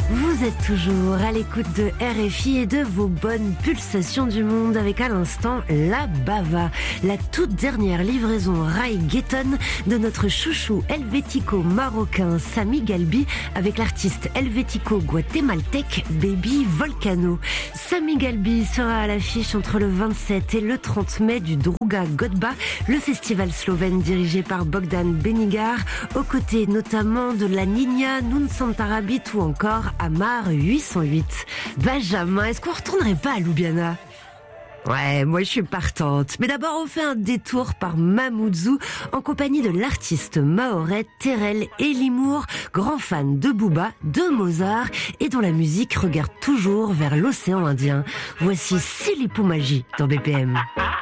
Vous êtes toujours à l'écoute de RFI et de vos bonnes pulsations du monde avec à l'instant La Bava, la toute dernière livraison reggaeton de notre chouchou helvético-marocain Sami Galbi avec l'artiste helvético-guatémaltèque Baby Volcano. Sami Galbi sera à l'affiche entre le 27 et le 30 mai du Druga Godba, le festival slovène dirigé par Bogdan Benigar, aux côtés notamment de la Nina, Noun Santarabit ou encore Amar 808. Benjamin, est-ce qu'on retournerait pas à Ljubljana ? Ouais, moi je suis partante. Mais d'abord on fait un détour par Mamoudzou en compagnie de l'artiste mahorais Terrell Elimour, grand fan de Booba, de Mozart et dont la musique regarde toujours vers l'océan Indien. Voici Silipumaji dans BPM.